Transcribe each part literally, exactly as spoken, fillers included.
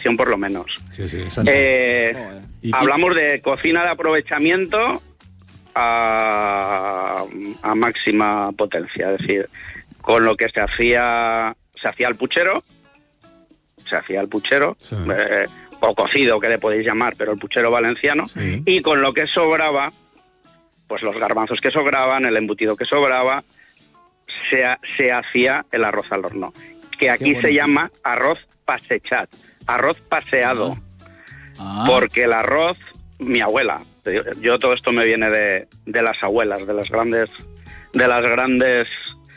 impresión por lo menos. Sí, sí, eh, hablamos de cocina de aprovechamiento a, a máxima potencia, es decir, con lo que se hacía se hacía el puchero, se hacía el puchero, sí. eh, o cocido, que le podéis llamar, pero el puchero valenciano, sí. Y con lo que sobraba, pues los garbanzos que sobraban, el embutido que sobraba, se, se hacía el arroz al horno, que aquí se llama arroz pasechat, arroz paseado, ah. porque el arroz, mi abuela, yo todo esto me viene de, de las abuelas, de las grandes, de las grandes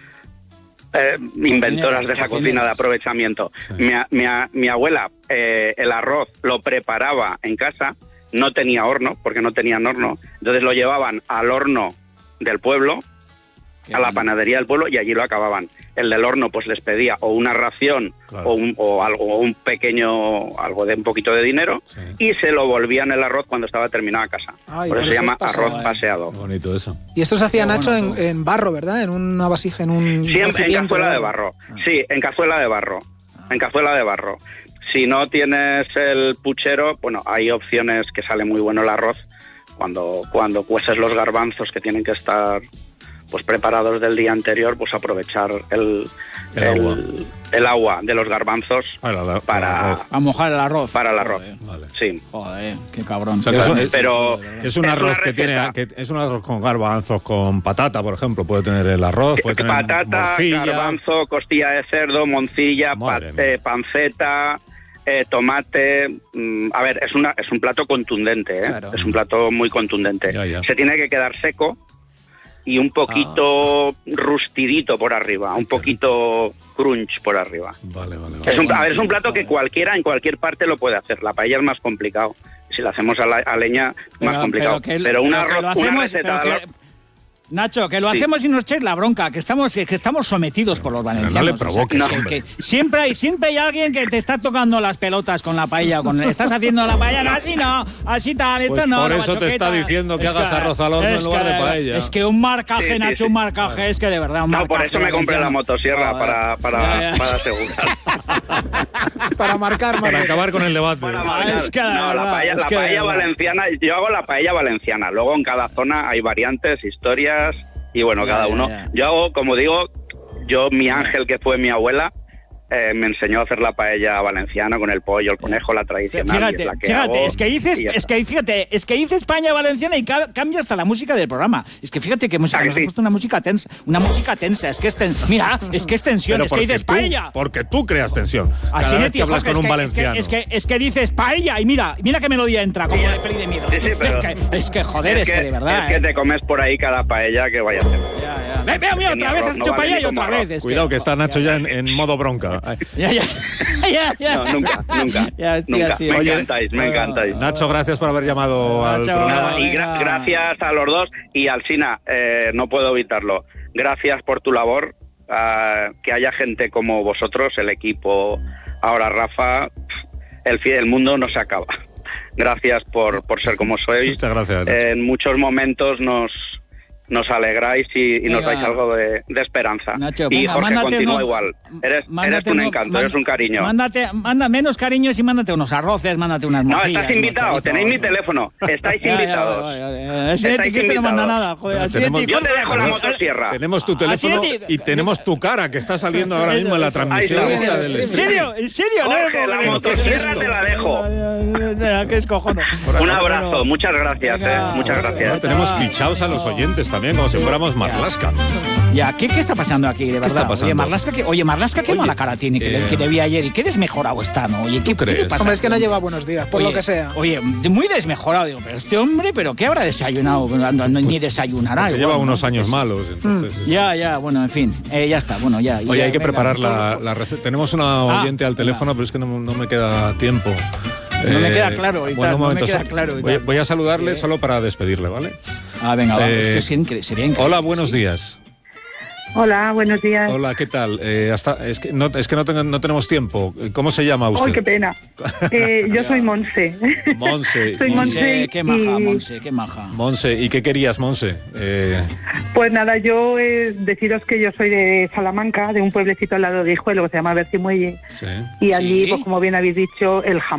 eh, inventoras de esa cocina de aprovechamiento. Sí. Mi, mi, mi abuela eh, el arroz lo preparaba en casa, no tenía horno, porque no tenían horno, entonces lo llevaban al horno del pueblo, Qué a la panadería del pueblo, y allí lo acababan. El del horno pues les pedía o una ración, claro, o, un, o algo, o un pequeño, algo de un poquito de dinero, sí, y se lo volvían el arroz cuando estaba terminado a casa. Ay, por eso se llama pasado, arroz paseado. Qué bonito eso. Y esto se hacía, Nacho, bueno, en, en barro, ¿verdad? En una vasija, en un... Sí, en, en cazuela de barro. Ah. Sí, en cazuela de barro. Ah. En cazuela de barro. Si no tienes el puchero, bueno, hay opciones que sale muy bueno el arroz cuando, cuando cueces los garbanzos, que tienen que estar pues preparados del día anterior, pues aprovechar el, el, el, agua. el agua de los garbanzos ah, la, la, para a mojar el arroz. Para el arroz. Vale. Sí. Joder, qué cabrón. O sea, que es, un, pero es un arroz es que tiene que es un arroz con garbanzos, con patata, por ejemplo, puede tener el arroz, puede tener patata, morcilla, garbanzo, costilla de cerdo, moncilla, pat, eh, panceta, Eh, tomate, mmm, a ver, es una es un plato contundente, ¿eh? Claro. Es un plato muy contundente. Ya, ya. Se tiene que quedar seco y un poquito ah. rustidito por arriba, un poquito crunch por arriba. Vale, vale, vale. Es un, a ver, es un plato que cualquiera en cualquier parte lo puede hacer. La paella es más complicado. Si la hacemos a, la, a leña, pero, más complicado. Pero, que, pero una, pero una hacemos, receta... Pero que, Nacho, que lo sí. hacemos y nos echéis la bronca, que estamos que estamos sometidos por los valencianos. No le provoques, o sea, que, que, que siempre hay siempre hay alguien que te está tocando las pelotas con la paella, con estás haciendo la paella, no, así no, así tal, esto pues no. Por no, eso te está diciendo que es hagas que, arroz al horno en lugar que, de paella. Es que un marcaje, sí, sí, sí. Nacho, un marcaje, vale. Es que de verdad un no, marcaje. No, por eso me compré la motosierra, para, para, ya, ya. para asegurar. para marcar, para acabar con el debate. Es que, no, la paella, la paella valenciana, yo hago la paella valenciana, luego en cada zona hay variantes, historias. Y bueno, ya, cada uno. Ya, ya. Yo hago, como digo, yo, mi ángel, que fue mi abuela, eh, me enseñó a hacer la paella valenciana con el pollo, el conejo, la tradicional. Fíjate, y es la que fíjate, hago, es que dices, es que fíjate, es que dices paella valenciana y ca- cambia hasta la música del programa. Es que fíjate que música, nos sí? ha puesto una música tensa, una música tensa. Es que es ten, mira, es que es tensión, pero es que dices tú, paella. Porque tú creas tensión. Cada Así vez que hablas con es un que, valenciano. Es que, es que es que dices paella y mira, mira qué melodía entra como de peli de miedo. Sí, sí, pero es, que, es que joder, es, es que, que de verdad. Es eh. que te comes por ahí cada paella que vaya a hacer. Ya, ya. Ve, ve, mira, otra vez has hecho paella y otra vez. Cuidado que está Nacho ya en modo bronca. Ya, ya. Ya, ya. No, nunca, nunca. Ya, hostia, nunca. Tío. Me Oye, encantáis, me encantáis. Nacho, gracias por haber llamado Nacho, al programa. Y gra- gracias a los dos. Y Alsina, eh, no puedo evitarlo. Gracias por tu labor. Uh, que haya gente como vosotros, el equipo, ahora Rafa, el, el mundo no se acaba. Gracias por, por ser como sois. Muchas gracias, Nacho. Eh, en muchos momentos nos... nos alegráis y, y nos dais algo de, de esperanza. Nacho, y venga, Jorge, continúa uno, igual. Eres, eres un encanto, manda, eres un cariño. Mándate, manda menos cariños y mándate unos arroces, mándate unas morcillas. No, estás invitado, tenéis mi teléfono. Estáis ya, invitados. Ya, ya, ya, ya. Ese de ti no manda nada. Joder, así tenemos, de ti, yo te dejo la motosierra. Tenemos tu teléfono ti, y tenemos tu cara, que está saliendo ahora mismo en la transmisión. Esta del ¿En serio? ¿En serio? Jorge, no, la motosierra te la dejo. ¿Qué es cojono? Un abrazo, muchas gracias, eh, muchas gracias. Tenemos fichados a los oyentes también, como si fuéramos Marlaska. Ya, ¿qué, ¿qué está pasando aquí, de verdad? ¿Qué está pasando? Oye, Marlaska, que, oye, Marlaska, qué oye, mala cara tiene, que, eh, que le vi ayer y qué desmejorado está, ¿no? Oye, ¿qué, ¿qué crees? ¿qué le pasa? Hombre, es que no lleva buenos días, por oye, lo que sea. Oye, muy desmejorado, digo, pero este hombre, ¿pero qué habrá desayunado? No, no, ni desayunará. Porque igual, lleva unos ¿no? años es, malos, entonces... Mm. Ya, ya, bueno, en fin, eh, ya está, bueno, ya. Oye, ya, hay que venga, preparar todo, la, la receta. Tenemos una oyente ah, al teléfono, pero es que no, no me queda tiempo. No eh, me queda claro y bueno, tal, un momento, no me queda claro y voy, tal. voy a saludarle eh. solo para despedirle, ¿vale? Ah, venga, va, eh, eso sería increíble, sería increíble. Hola, buenos días. Hola, buenos días. Hola, ¿qué tal? Eh, hasta, es que, no, es que no, tengo, no tenemos tiempo. ¿Cómo se llama usted? ¡Ay, qué pena! Eh, yo soy Monse. Monse. soy Monse, Monse qué maja, y... Monse, qué maja. Monse, ¿y qué querías, Monse? Eh... Pues nada, yo eh, deciros que yo soy de Salamanca, de un pueblecito al lado de Hijuelo, que se llama Bercimuelle. Sí. Y allí, ¿Sí? pues como bien habéis dicho, el jamón.